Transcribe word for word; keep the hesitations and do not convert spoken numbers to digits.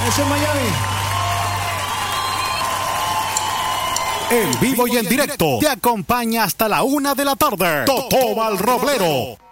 Eso es Miami. En vivo y en directo te acompaña hasta la una de la tarde. Totó Roblero.